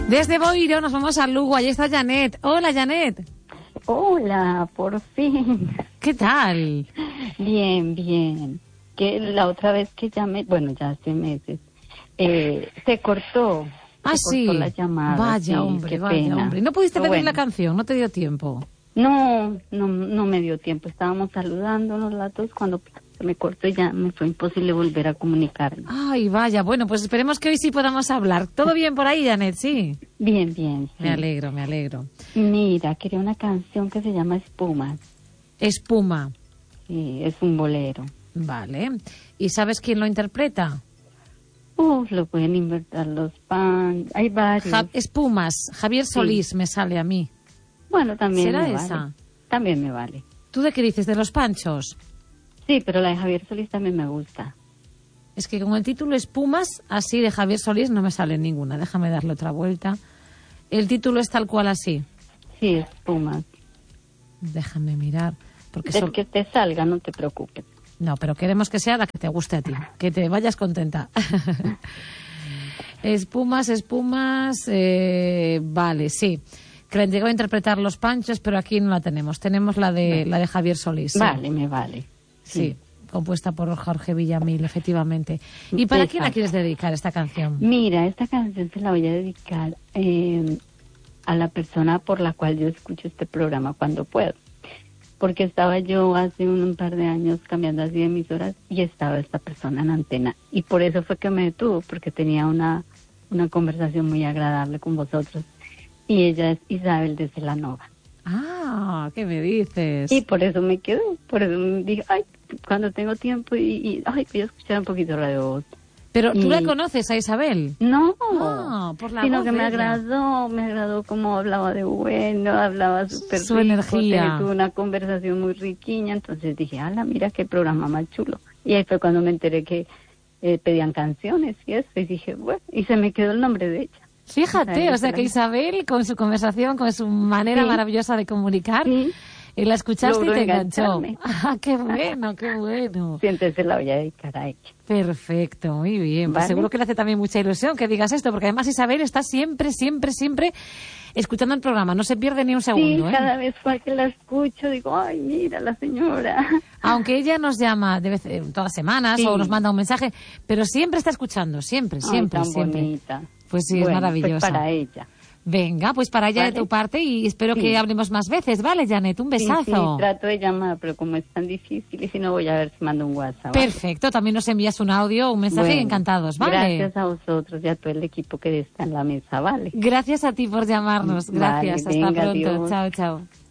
Desde Boiro nos vamos a Lugo. Allí está Janet. Hola, Janet. Hola, por fin. ¿Qué tal? Bien, bien. Que la otra vez que llamé, bueno, ya hace meses, se cortó. Sí. Cortó la llamada. Vaya, sí, hombre, qué vaya, pena. hombre. ¿No pudiste pedir Bueno. la canción? ¿No te dio tiempo? No me dio tiempo. Estábamos saludándonos las dos cuando se me cortó y ya me fue imposible volver a comunicarme. Ay, vaya. Bueno, pues esperemos que hoy sí podamos hablar. ¿Todo bien por ahí, Janet? Sí. Bien, bien. Sí. Me alegro, me alegro. Mira, quería una canción que se llama Espumas. Espuma. Sí, es un bolero. Vale. ¿Y sabes quién lo interpreta? Lo pueden inventar los fans. Hay varios. Espumas. Javier Solís me sale a mí. Bueno, también ¿Será me esa? vale. También me vale. ¿Tú de qué dices? ¿De los Panchos? Sí, pero la de Javier Solís también me gusta. Es que con el título Espumas, así de Javier Solís, no me sale ninguna. Déjame darle otra vuelta. El título es tal cual así. Sí, Espumas. Déjame mirar. Porque Del que te salga, no te preocupes. No, pero queremos que sea la que te guste a ti. Que te vayas contenta. Espumas. Vale, sí. Que le llegó a interpretar los Panchos, pero aquí no la tenemos. Tenemos la de Javier Solís. ¿Sí? Vale, me vale. Sí, compuesta por Jorge Villamil, efectivamente. ¿Y para quién la quieres dedicar esta canción? Mira, esta canción se la voy a dedicar a la persona por la cual yo escucho este programa cuando puedo. Porque estaba yo hace un par de años cambiando así de emisoras y estaba esta persona en antena. Y por eso fue que me detuvo, porque tenía una conversación muy agradable con vosotros. Y ella es Isabel de Celanova. Ah, ¿qué me dices? Y por eso me quedé, por eso me dije, cuando tengo tiempo voy a escuchar un poquito Radio Voz. Pero tú la conoces a Isabel. No, por la sino voz que de me ella. agradó cómo hablaba de bueno, hablaba súper Su rico, energía. tuvo una conversación muy riquiña, entonces dije, mira qué programa más chulo. Y ahí fue cuando me enteré que pedían canciones y eso, y dije, bueno, y se me quedó el nombre de ella. Fíjate, o sea que Isabel, con su conversación, con su manera maravillosa de comunicar, y la escuchaste y te enganchó. Qué bueno, qué bueno. Sí, entonces la voy a dedicar a ella. Perfecto, muy bien. Pues ¿Vale? seguro que le hace también mucha ilusión que digas esto, porque además Isabel está siempre escuchando el programa, no se pierde ni un segundo. Sí, cada vez que la escucho digo, ay, mira la señora. Aunque ella nos llama todas las semanas o nos manda un mensaje, pero siempre está escuchando, siempre. Tan bonita. Pues sí, bueno, es maravillosa. Pues para ella. Venga, pues para ella de tu parte y espero que hablemos más veces, ¿vale, Janet? Un besazo. Sí, trato de llamar, pero como es tan difícil, y si no voy a ver si mando un WhatsApp. Perfecto, también nos envías un audio, un mensaje y encantados, ¿vale? Gracias a vosotros y a todo el equipo que está en la mesa, ¿vale? Gracias a ti por llamarnos, gracias, vale, hasta venga, pronto, adiós. chao, chao.